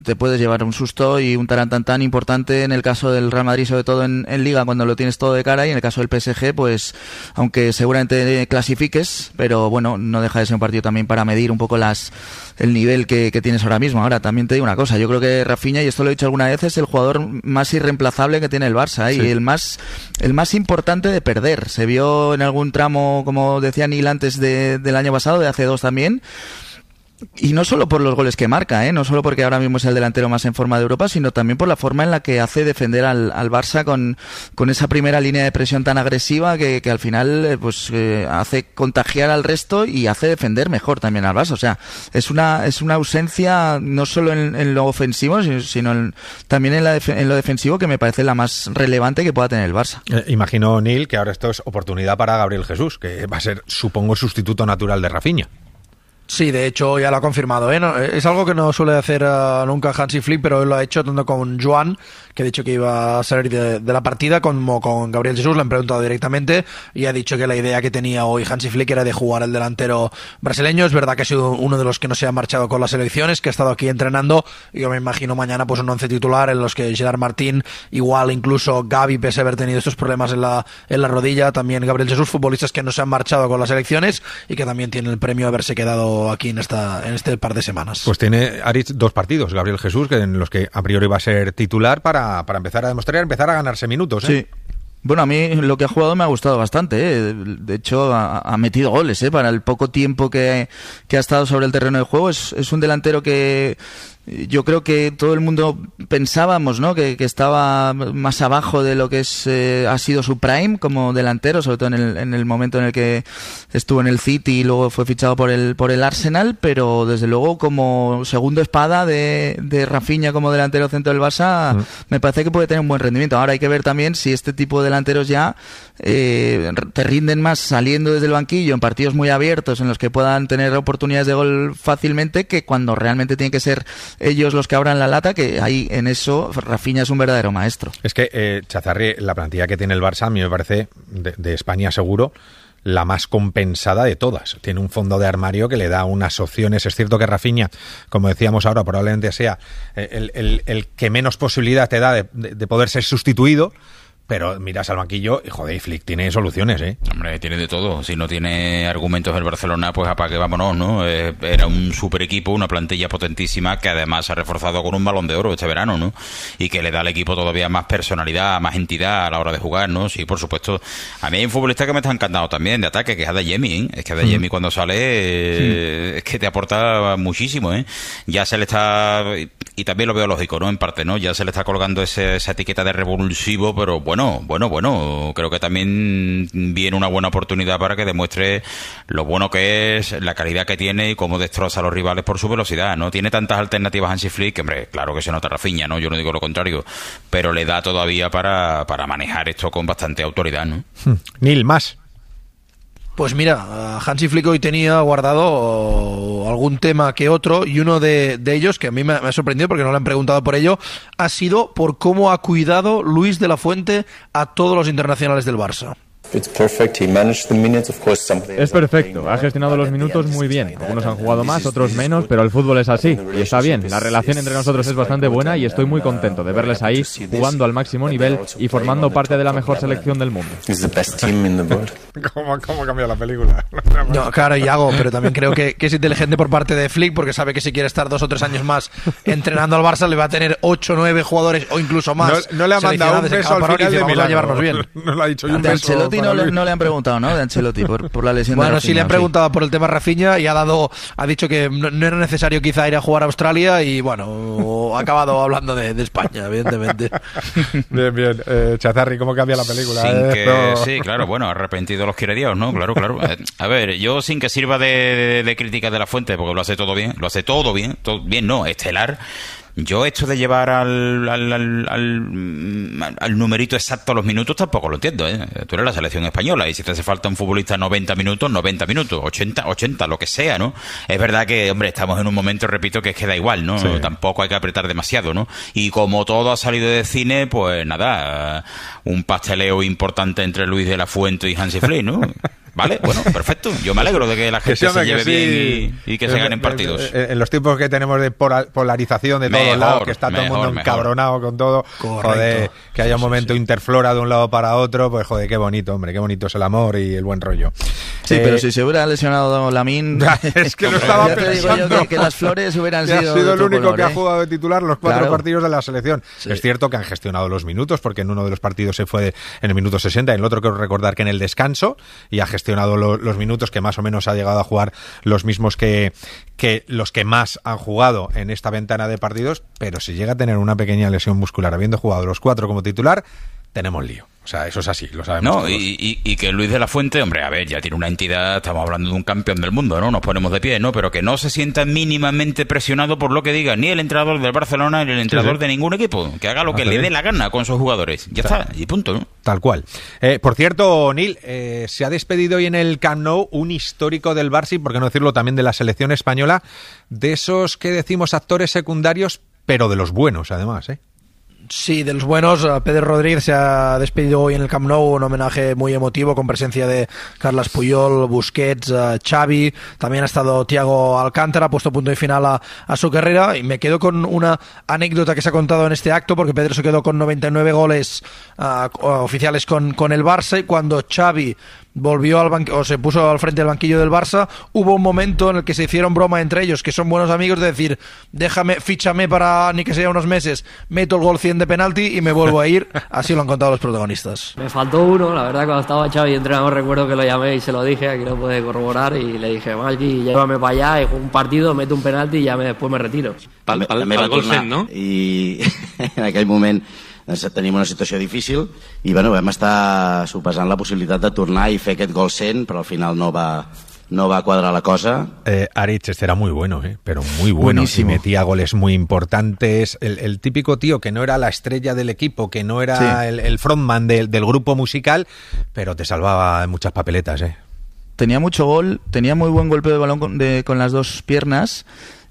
te puedes llevar un susto y un tarantantán importante en el caso del Real Madrid, sobre todo en Liga, cuando lo tienes todo de cara, y en el caso del PSG, pues aunque seguramente clasifiques, pero bueno, no deja de ser un partido también para medir un poco el nivel que tienes ahora mismo. Ahora, también te digo una cosa, yo creo que Rafinha, y esto lo he dicho alguna vez, es el jugador más irreemplazable que tiene el Barça, y el más importante de perder. Se vio en algún tramo, como decía Neil antes, del año pasado, de hace 2 también. Y no solo por los goles que marca, no solo porque ahora mismo es el delantero más en forma de Europa, sino también por la forma en la que hace defender al Barça con esa primera línea de presión tan agresiva que al final hace contagiar al resto y hace defender mejor también al Barça. O sea, es una ausencia no solo en lo ofensivo, sino también en lo defensivo, que me parece la más relevante que pueda tener el Barça. Imagino, Neil, que ahora esto es oportunidad para Gabriel Jesús, que va a ser, supongo, sustituto natural de Rafinha. Sí, de hecho ya lo ha confirmado, No, es algo que no suele hacer nunca Hansi Flick, pero él lo ha hecho tanto con Joan, que ha dicho que iba a salir de la partida, como con Gabriel Jesús. Le han preguntado directamente y ha dicho que la idea que tenía hoy Hansi Flick era de jugar al delantero brasileño. Es verdad que ha sido uno de los que no se ha marchado con las selecciones, que ha estado aquí entrenando, y yo me imagino mañana pues un 11 titular en los que Gerard Martín, igual incluso Gavi, pese a haber tenido estos problemas en la rodilla, también Gabriel Jesús, futbolistas que no se han marchado con las selecciones y que también tienen el premio de haberse quedado aquí en este par de semanas. Pues tiene Aritz 2 partidos, Gabriel Jesús, en los que a priori va a ser titular para empezar a demostrar, empezar a ganarse minutos. Sí. Bueno, a mí lo que ha jugado me ha gustado bastante. De hecho, ha metido goles para el poco tiempo que ha estado sobre el terreno de juego. Es un delantero que yo creo que todo el mundo pensábamos, ¿no?, que estaba más abajo de lo que ha sido su prime como delantero, sobre todo en el momento en el que estuvo en el City y luego fue fichado por el Arsenal, pero desde luego como segundo espada de Rafinha como delantero centro del Barça, me parece que puede tener un buen rendimiento. Ahora hay que ver también si este tipo de delanteros ya te rinden más saliendo desde el banquillo en partidos muy abiertos en los que puedan tener oportunidades de gol fácilmente, que cuando realmente tienen que ser ellos los que abran la lata, que ahí en eso Rafinha es un verdadero maestro. Es que Chazarri, la plantilla que tiene el Barça a mí me parece, de España seguro, la más compensada de todas. Tiene un fondo de armario que le da unas opciones. Es cierto que Rafinha, como decíamos ahora, probablemente sea el que menos posibilidad te da de poder ser sustituido, pero miras al banquillo y, joder, Flick tiene soluciones, Hombre, tiene de todo. Si no tiene argumentos el Barcelona, pues apague, vámonos, ¿no? Era un super equipo, una plantilla potentísima, que además se ha reforzado con un Balón de Oro este verano, ¿no? Y que le da al equipo todavía más personalidad, más entidad a la hora de jugar, ¿no? Sí, por supuesto. A mí hay un futbolista que me está encantando también de ataque, que es Adeyemi, Es que Adeyemi cuando sale es que te aporta muchísimo, Ya se le está... Y también lo veo lógico, ¿no? En parte, ¿no? Ya se le está colgando esa etiqueta de revulsivo, pero bueno, creo que también viene una buena oportunidad para que demuestre lo bueno que es, la calidad que tiene y cómo destroza a los rivales por su velocidad. No tiene tantas alternativas Hansi Flick, que, hombre, claro que se nota Rafinha, ¿no? Yo no digo lo contrario, pero le da todavía para manejar esto con bastante autoridad, ¿no? Neil, más. Pues mira, Hansi Flick hoy tenía guardado algún tema que otro, y uno de ellos, que a mí me ha sorprendido porque no le han preguntado por ello, ha sido por cómo ha cuidado Luis de la Fuente a todos los internacionales del Barça. Es perfecto, ha gestionado los minutos muy bien. Algunos han jugado más, otros menos, pero el fútbol es así y está bien. La relación entre nosotros es bastante buena y estoy muy contento de verles ahí jugando al máximo nivel y formando parte de la mejor selección del mundo. ¿Cómo cambia la película? No, claro, Iago, pero también creo que es inteligente por parte de Flick, porque sabe que si quiere estar 2 o 3 años más entrenando al Barça, le va a tener 8 o 9 jugadores o incluso más. No le ha mandado un beso al final de Milán. A llevarnos bien. No le ha dicho un beso. Ancelotti no le han preguntado, ¿no? De Ancelotti por la lesión de Rafinha. Bueno, sí le han preguntado por el tema Rafinha y ha dicho que no era necesario quizá ir a jugar a Australia y, bueno, ha acabado hablando de España, evidentemente. Bien. Chazarri, ¿cómo cambia la película? Sí, claro, bueno, arrepentido los quiere Dios, ¿no? Claro. A ver, yo sin que sirva de crítica de la fuente, porque lo hace todo bien, no, estelar. Yo esto de llevar al numerito exacto a los minutos tampoco lo entiendo, Tú eres la selección española y si te hace falta un futbolista 90 minutos, 80, lo que sea, ¿no? Es verdad que, hombre, estamos en un momento, repito, que es que da igual, ¿no? Sí. Tampoco hay que apretar demasiado, ¿no? Y como todo ha salido de cine, pues nada, un pasteleo importante entre Luis de la Fuente y Hansi Flick, ¿no? Vale, bueno, perfecto. Yo me alegro de que la gente se lleve bien y que se ganen partidos. En los tiempos que tenemos de polarización de todos lados, que está todo el mundo encabronado con todo, joder, que haya un momento interflora de un lado para otro, pues joder, qué bonito, hombre, qué bonito es el amor y el buen rollo. Sí, pero si se hubiera lesionado Lamine... Es que lo estaba pensando. Digo yo que las flores hubieran sido... Ha sido el único color, que ha jugado de titular los 4 partidos de la selección. Sí. Es cierto que han gestionado los minutos, porque en uno de los partidos se fue en el minuto 60, en el otro quiero recordar que en el descanso, y ha gestionado los minutos, que más o menos ha llegado a jugar los mismos que los que más han jugado en esta ventana de partidos, pero si llega a tener una pequeña lesión muscular habiendo jugado los 4 como titular, tenemos lío. O sea, eso es así, lo sabemos todos. Y que Luis de la Fuente, hombre, a ver, ya tiene una entidad, estamos hablando de un campeón del mundo, ¿no? Nos ponemos de pie, ¿no? Pero que no se sienta mínimamente presionado por lo que diga ni el entrenador del Barcelona ni el entrenador de ningún equipo. Que haga lo que le dé la gana con sus jugadores. Ya está, y punto, ¿no? Tal cual. Por cierto, Neil, se ha despedido hoy en el Camp Nou un histórico del Barça, y por qué no decirlo también de la selección española, de esos que decimos actores secundarios, pero de los buenos, además, ¿eh? Sí, de los buenos. Pedro Rodríguez se ha despedido hoy en el Camp Nou, un homenaje muy emotivo con presencia de Carles Puyol, Busquets, Xavi. También ha estado Thiago Alcántara, ha puesto punto y final a su carrera. Y me quedo con una anécdota que se ha contado en este acto, porque Pedro se quedó con 99 goles oficiales con el Barça, y cuando Xavi volvió o se puso al frente del banquillo del Barça, hubo un momento en el que se hicieron broma entre ellos, que son buenos amigos, de decir, fíchame para ni que sea unos meses, meto el gol 100 de penalti y me vuelvo a ir. Así lo han contado los protagonistas. Me faltó uno, la verdad, cuando estaba Xavi entrenador, recuerdo que lo llamé y se lo dije, aquí lo puede corroborar, y le dije, Maggi, llévame para allá, y juego un partido, meto un penalti y después me retiro. També va tornar, no? I en aquell moment tenim una situació difícil i bueno, vam estar sopesant la possibilitat de tornar i fer aquest gol 100, però al final no va cuadrar la cosa. Aritz, este era muy bueno, pero muy bueno. Buenísimo. Y metía goles muy importantes. El típico tío que no era la estrella del equipo, que no era el frontman del grupo musical, pero te salvaba en muchas papeletas. Tenía mucho gol, tenía muy buen golpe de balón con las dos piernas,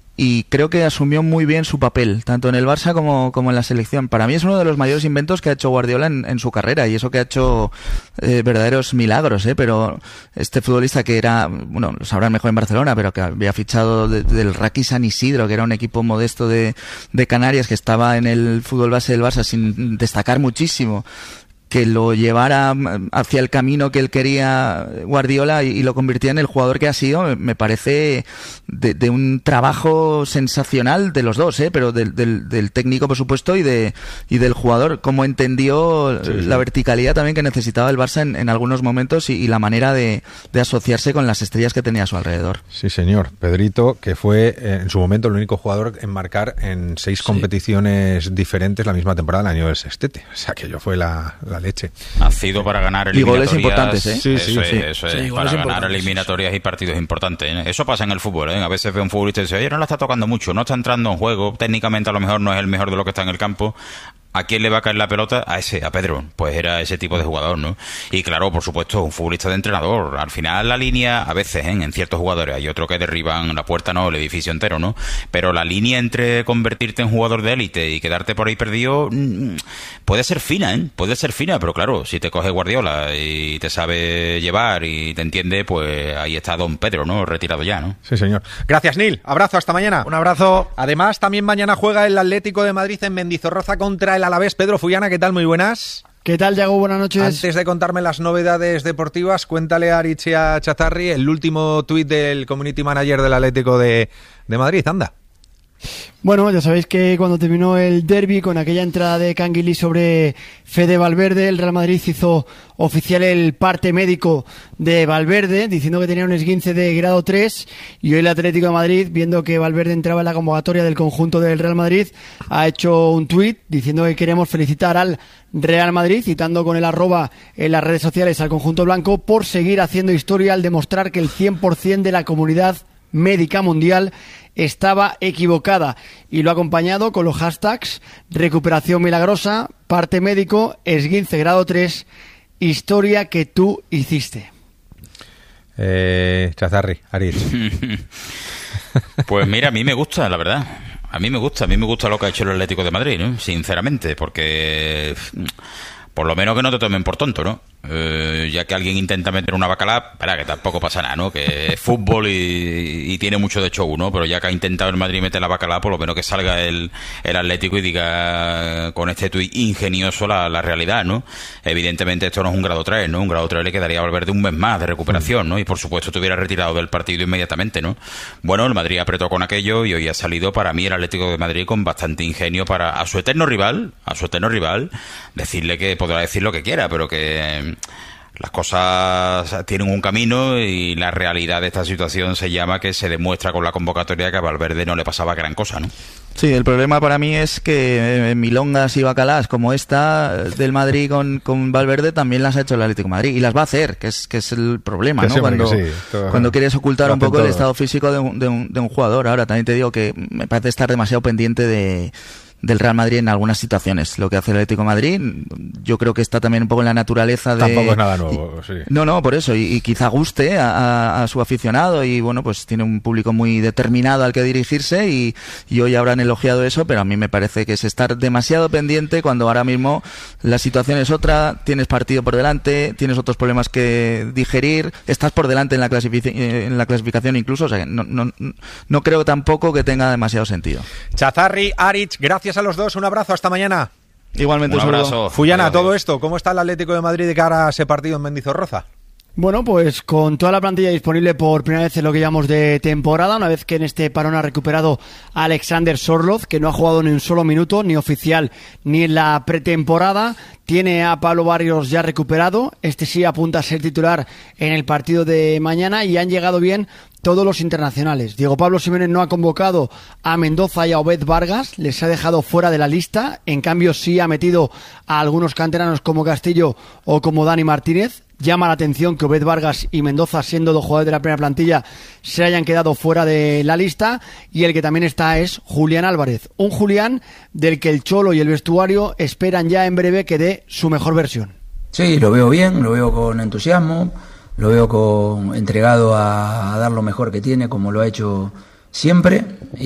y creo que asumió muy bien su papel, tanto en el Barça como en la selección. Para mí es uno de los mayores inventos que ha hecho Guardiola en su carrera, y eso que ha hecho verdaderos milagros, pero este futbolista que era, bueno, lo sabrán mejor en Barcelona, pero que había fichado del Raqui San Isidro, que era un equipo modesto de Canarias, que estaba en el fútbol base del Barça sin destacar muchísimo, que lo llevara hacia el camino que él quería Guardiola y lo convirtiera en el jugador que ha sido, me parece de un trabajo sensacional de los dos, pero del técnico, por supuesto, y del jugador, cómo entendió la verticalidad también que necesitaba el Barça en algunos momentos, y la manera de asociarse con las estrellas que tenía a su alrededor. Sí, señor. Pedrito, que fue en su momento el único jugador en marcar en 6 competiciones diferentes la misma temporada, el año del sextete. O sea, que yo fue la leche. Ha sido para ganar eliminatorias. Y goles importantes, Eso es, para ganar eliminatorias y partidos importantes. Eso pasa en el fútbol, A veces ve un futbolista y dice, oye, no la está tocando mucho, no está entrando en juego, técnicamente a lo mejor no es el mejor de lo que está en el campo. ¿A quién le va a caer la pelota? A Pedro. Pues era ese tipo de jugador, ¿no? Y claro, por supuesto, un futbolista de entrenador. Al final la línea, a veces, en ciertos jugadores, hay otros que derriban la puerta, no, el edificio entero, ¿no? Pero la línea entre convertirte en jugador de élite y quedarte por ahí perdido puede ser fina, Puede ser fina, pero claro, si te coge Guardiola y te sabe llevar y te entiende, pues ahí está don Pedro, ¿no? Retirado ya, ¿no? Sí, señor. Gracias, Neil. Abrazo, hasta mañana. Un abrazo. Además, también mañana juega el Atlético de Madrid en Mendizorroza contra el Alavés. Pedro Fullana, ¿qué tal? Muy buenas. ¿Qué tal, Yago? Buenas noches. Antes de contarme las novedades deportivas, cuéntale a Aritz y a Chazarri el último tuit del community manager del Atlético de Madrid. Anda. Bueno, ya sabéis que cuando terminó el derbi, con aquella entrada de Canguilí sobre Fede Valverde, el Real Madrid hizo oficial el parte médico de Valverde, diciendo que tenía un esguince de grado 3, y hoy el Atlético de Madrid, viendo que Valverde entraba en la convocatoria del conjunto del Real Madrid, ha hecho un tuit diciendo que queremos felicitar al Real Madrid, citando con el @ en las redes sociales al conjunto blanco, por seguir haciendo historia al demostrar que el 100% de la comunidad médica mundial estaba equivocada, y lo ha acompañado con los hashtags recuperación milagrosa, parte médico, esguince grado 3, historia que tú hiciste. Chazarri, Aritz. Pues mira, a mí me gusta, la verdad. A mí me gusta lo que ha hecho el Atlético de Madrid, ¿no? Sinceramente, porque por lo menos que no te tomen por tonto, ¿no? Ya que alguien intenta meter una bacalá, espera, que tampoco pasa nada, ¿no? Que es fútbol y tiene mucho de show, ¿no? Pero ya que ha intentado el Madrid meter la bacalá, por lo menos que salga el Atlético y diga con este tuit ingenioso la realidad, ¿no? Evidentemente esto no es un grado 3, ¿no? Un grado 3 le quedaría a Valverde un mes más de recuperación, ¿no? Y por supuesto te hubiera retirado del partido inmediatamente, ¿no? Bueno, el Madrid apretó con aquello y hoy ha salido para mí el Atlético de Madrid con bastante ingenio para a su eterno rival, decirle que podrá decir lo que quiera, pero que las cosas tienen un camino y la realidad de esta situación se llama que se demuestra con la convocatoria que a Valverde no le pasaba gran cosa, ¿no? Sí, el problema para mí es que milongas y bacalás como esta del Madrid con Valverde también las ha hecho el Atlético de Madrid y las va a hacer, que es el problema, ¿no? Cuando quieres ocultar un poco el estado físico de un jugador. Ahora también te digo que me parece estar demasiado pendiente del Real Madrid en algunas situaciones. Lo que hace el Atlético de Madrid, yo creo que está también un poco en la naturaleza de... Tampoco es nada nuevo, sí. No, por eso, y quizá guste a su aficionado, y bueno, pues tiene un público muy determinado al que dirigirse, y hoy habrán elogiado eso, pero a mí me parece que es estar demasiado pendiente cuando ahora mismo la situación es otra, tienes partido por delante, tienes otros problemas que digerir, estás por delante en la clasificación incluso, o sea que no creo tampoco que tenga demasiado sentido. Chazarri, Aritz, gracias a los dos, un abrazo, hasta mañana. Igualmente un abrazo. Fullana, todo esto, ¿cómo está el Atlético de Madrid de cara a ese partido en Mendizorroza? Bueno, pues con toda la plantilla disponible por primera vez en lo que llamamos de temporada, una vez que en este parón ha recuperado a Alexander Sorloth, que no ha jugado ni un solo minuto, ni oficial ni en la pretemporada. Tiene a Pablo Barrios ya recuperado, este sí apunta a ser titular en el partido de mañana, y han llegado bien todos los internacionales. Diego Pablo Simeone no ha convocado a Mendoza y a Obed Vargas, les ha dejado fuera de la lista, en cambio sí ha metido a algunos canteranos como Castillo o como Dani Martínez. Llama la atención que Obed Vargas y Mendoza, siendo dos jugadores de la primera plantilla, se hayan quedado fuera de la lista, y el que también está es Julián Álvarez, un Julián del que el Cholo y el vestuario esperan ya en breve que dé su mejor versión. Sí, lo veo bien, lo veo con entusiasmo, lo veo entregado a dar lo mejor que tiene, como lo ha hecho siempre,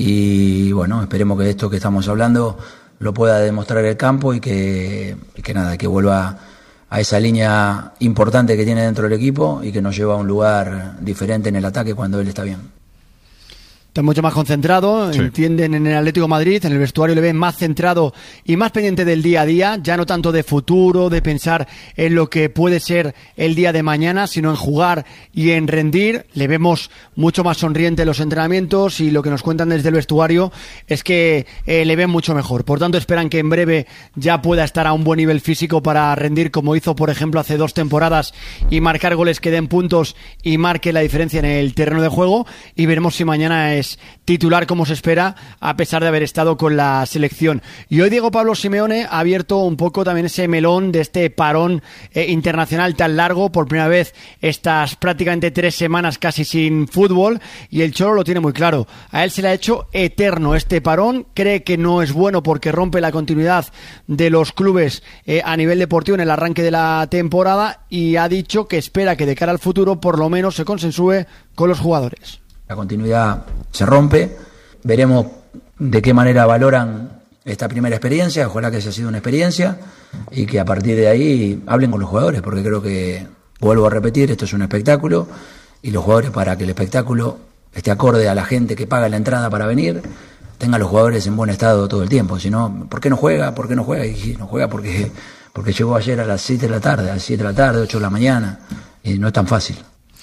y bueno, esperemos que esto que estamos hablando lo pueda demostrar el campo y que vuelva a esa línea importante que tiene dentro del equipo y que nos lleva a un lugar diferente en el ataque cuando él está bien. Está mucho más concentrado, sí. Entienden en el Atlético de Madrid, en el vestuario le ven más centrado y más pendiente del día a día, ya no tanto de futuro, de pensar en lo que puede ser el día de mañana, sino en jugar y en rendir. Le vemos mucho más sonriente en los entrenamientos, y lo que nos cuentan desde el vestuario es que le ven mucho mejor. Por tanto, esperan que en breve ya pueda estar a un buen nivel físico para rendir, como hizo, por ejemplo, hace 2 temporadas, y marcar goles que den puntos y marque la diferencia en el terreno de juego, y veremos si mañana es titular como se espera, a pesar de haber estado con la selección. Y hoy Diego Pablo Simeone ha abierto un poco también ese melón de este parón internacional tan largo, por primera vez estas prácticamente 3 semanas casi sin fútbol, y el Cholo lo tiene muy claro. A él se le ha hecho eterno este parón, cree que no es bueno porque rompe la continuidad de los clubes a nivel deportivo en el arranque de la temporada, y ha dicho que espera que de cara al futuro por lo menos se consensúe con los jugadores. La continuidad se rompe, veremos de qué manera valoran esta primera experiencia, ojalá que haya sido una experiencia y que a partir de ahí hablen con los jugadores, porque creo que, vuelvo a repetir, esto es un espectáculo, y los jugadores, para que el espectáculo esté acorde a la gente que paga la entrada para venir, tengan los jugadores en buen estado todo el tiempo. Si no, ¿por qué no juega? ¿Por qué no juega? Y no juega porque llegó ayer a las 7 de la tarde, a las 7 de la tarde, 8 de la mañana, y no es tan fácil.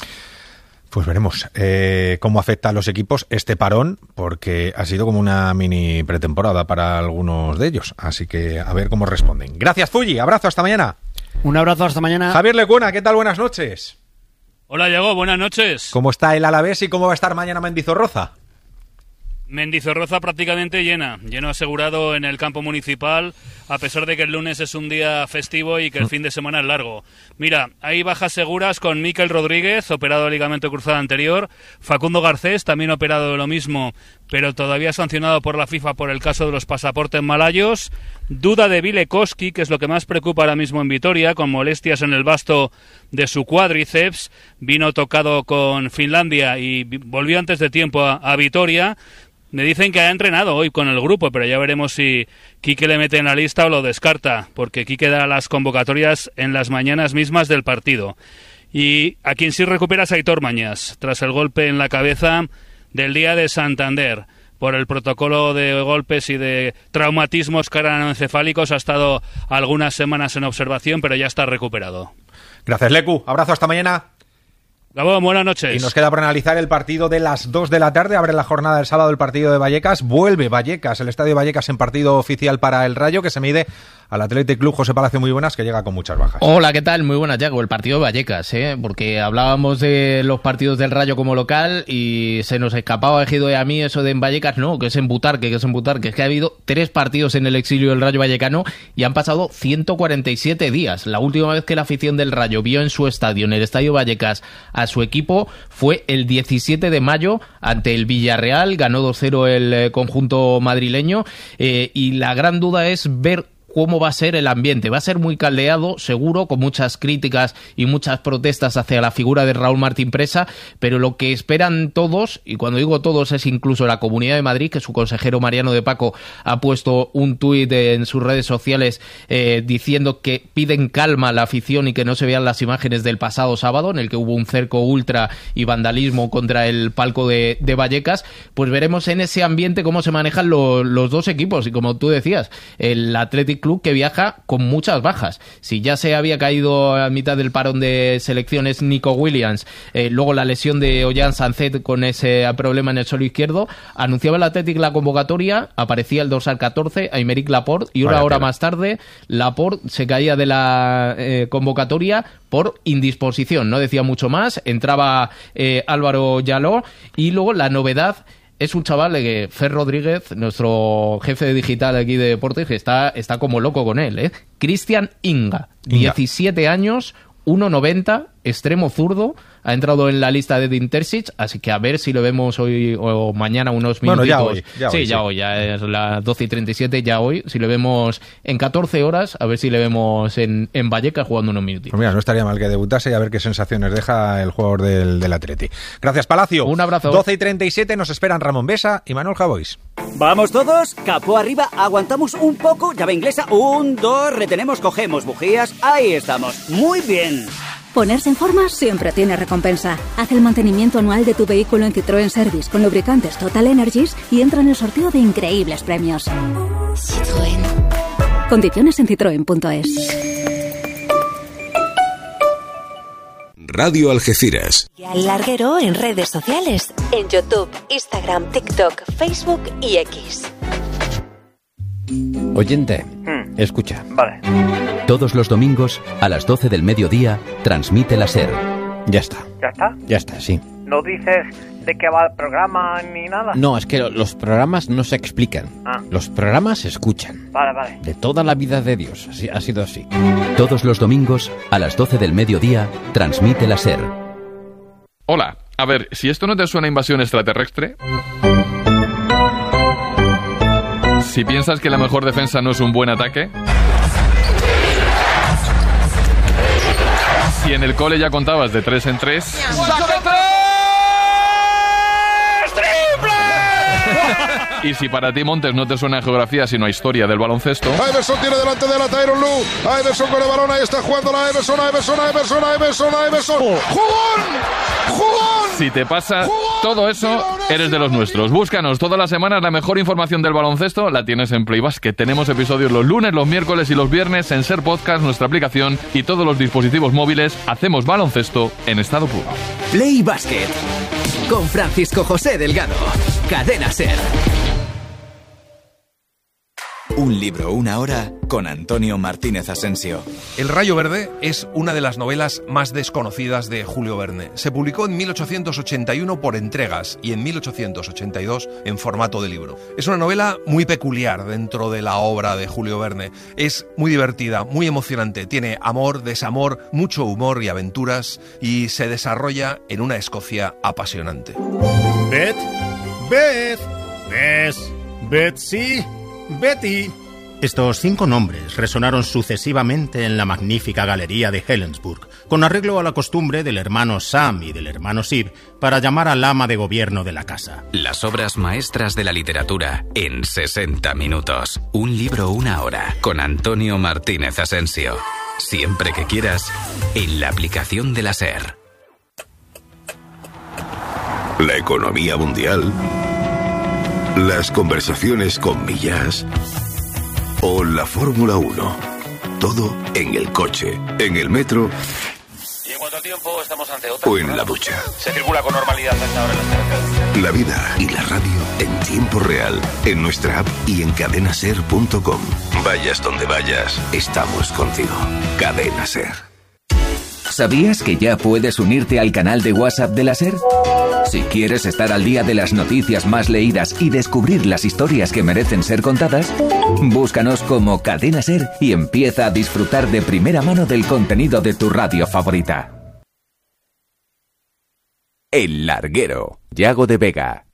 Pues veremos cómo afecta a los equipos este parón, porque ha sido como una mini pretemporada para algunos de ellos. Así que a ver cómo responden. Gracias, Fulli. Abrazo, hasta mañana. Un abrazo, hasta mañana. Javier Lecuona, ¿qué tal? Buenas noches. Hola, Diego, buenas noches. ¿Cómo está el Alavés y cómo va a estar mañana Mendizorroza? Mendizorroza prácticamente lleno asegurado en el campo municipal, a pesar de que el lunes es un día festivo y que el fin de semana es largo. Mira, hay bajas seguras con Mikel Rodríguez, operado de ligamento cruzado anterior, Facundo Garcés, también operado de lo mismo, pero todavía sancionado por la FIFA por el caso de los pasaportes malayos, duda de Vilekowski, que es lo que más preocupa ahora mismo en Vitoria, con molestias en el vasto de su cuádriceps, vino tocado con Finlandia y volvió antes de tiempo a Vitoria. Me dicen que ha entrenado hoy con el grupo, pero ya veremos si Quique le mete en la lista o lo descarta, porque Quique da las convocatorias en las mañanas mismas del partido. Y a quien sí recupera es Aitor Mañas, tras el golpe en la cabeza del día de Santander. Por el protocolo de golpes y de traumatismos craneoencefálicos ha estado algunas semanas en observación, pero ya está recuperado. Gracias, Lecu. Abrazo, hasta mañana. Gabón, buenas noches. Y nos queda por analizar el partido de las 2 de la tarde. Abre la jornada del sábado el partido de Vallecas. Vuelve Vallecas, el estadio Vallecas en partido oficial para el Rayo, que se mide al Athletic Club. José Palacio, muy buenas, que llega con muchas bajas. Hola, ¿qué tal? Muy buenas, Yago. El partido de Vallecas, porque hablábamos de los partidos del Rayo como local y se nos escapaba Ejido y a mí eso de en Vallecas, no, que es en Butarque, que es que ha habido 3 partidos en el exilio del Rayo vallecano y han pasado 147 días. La última vez que la afición del Rayo vio en su estadio, en el estadio Vallecas, a su equipo fue el 17 de mayo ante el Villarreal. Ganó 2-0 el conjunto madrileño y la gran duda es ver cómo va a ser el ambiente. Va a ser muy caldeado, seguro, con muchas críticas y muchas protestas hacia la figura de Raúl Martín Presa, pero lo que esperan todos, y cuando digo todos es incluso la Comunidad de Madrid, que su consejero Mariano de Paco ha puesto un tuit en sus redes sociales diciendo que piden calma a la afición y que no se vean las imágenes del pasado sábado, en el que hubo un cerco ultra y vandalismo contra el palco de Vallecas. Pues veremos en ese ambiente cómo se manejan los dos equipos, y como tú decías, el Athletic Club, que viaja con muchas bajas. Si ya se había caído a mitad del parón de selecciones Nico Williams, luego la lesión de Ollán Sancet con ese problema en el suelo izquierdo, anunciaba el Athletic la convocatoria, aparecía el dorsal 14, Aymeric Laporte, y una hora más tarde Laporte se caía de la convocatoria por indisposición, no decía mucho más. Entraba Álvaro Yaló, y luego la novedad es un chaval que Fer Rodríguez, nuestro jefe de digital aquí de deportes, que está como loco con él, Cristian Inga, 17 años, 1,90, extremo zurdo, ha entrado en la lista de Edin Terzic, así que a ver si lo vemos hoy o mañana unos minutitos. Bueno, ya hoy, ya es las 12:37, ya hoy, si lo vemos en 14 horas, a ver si le vemos en Vallecas jugando unos minutitos. Pues mira, no estaría mal que debutase y a ver qué sensaciones deja el jugador del Atleti. Gracias, Palacio. Un abrazo. 12:37, nos esperan Ramón Besa y Manuel Javois. Vamos todos, capó arriba, aguantamos un poco, llave inglesa, 1, 2, retenemos, cogemos bujías, ahí estamos, muy bien. Ponerse en forma siempre tiene recompensa. Haz el mantenimiento anual de tu vehículo en Citroën Service con lubricantes Total Energies y entra en el sorteo de increíbles premios. Citroën. Condiciones en citroen.es. Radio Algeciras. Y al larguero en redes sociales, en YouTube, Instagram, TikTok, Facebook y X. Oyente, escucha. Vale. Todos los domingos, a las 12 del mediodía, transmite la SER. Ya está. ¿Ya está? Ya está, sí. ¿No dices de qué va el programa ni nada? No, es que los programas no se explican. Ah. Los programas se escuchan. Vale. De toda la vida de Dios, así, ha sido así. Todos los domingos, a las 12 del mediodía, transmite la SER. Hola, a ver, si esto no te suena a invasión extraterrestre... Si piensas que la mejor defensa no es un buen ataque... Si en el cole ya contabas de 3 en 3... ¡Saca 3! ¡Triple! Y si para ti, Montes, no te suena a geografía sino a historia del baloncesto... Iverson tiene delante de la Tyronn Lue. Iverson con el balón, ahí está jugando la Iverson. ¡Jugón! Si te pasa todo eso, eres de los nuestros. Búscanos todas las semanas, la mejor información del baloncesto la tienes en Play Basket. Tenemos episodios los lunes, los miércoles y los viernes en Ser Podcast, nuestra aplicación y todos los dispositivos móviles. Hacemos baloncesto en estado puro. Play Basket con Francisco José Delgado. Cadena Ser. Un libro, una hora, con Antonio Martínez Asensio. El Rayo Verde es una de las novelas más desconocidas de Julio Verne. Se publicó en 1881 por entregas y en 1882 en formato de libro. Es una novela muy peculiar dentro de la obra de Julio Verne. Es muy divertida, muy emocionante. Tiene amor, desamor, mucho humor y aventuras y se desarrolla en una Escocia apasionante. Betsy, Betty, Estos 5 nombres resonaron sucesivamente en la magnífica galería de Helensburgh, con arreglo a la costumbre del hermano Sam y del hermano Sid para llamar al ama de gobierno de la casa. Las obras maestras de la literatura en 60 minutos. Un libro, una hora, con Antonio Martínez Asensio. Siempre que quieras, en la aplicación de la SER. La economía mundial, las conversaciones con Millás o la Fórmula 1. Todo en el coche, en el metro y en cuanto al tiempo estamos ante otra o en la ducha. Se circula con normalidad hasta ahora en las carreteras. La vida y la radio en tiempo real, en nuestra app y en cadenaser.com. Vayas donde vayas, estamos contigo. Cadena Ser. ¿Sabías que ya puedes unirte al canal de WhatsApp de la SER? Si quieres estar al día de las noticias más leídas y descubrir las historias que merecen ser contadas, búscanos como Cadena SER y empieza a disfrutar de primera mano del contenido de tu radio favorita. El Larguero, Yago de Vega.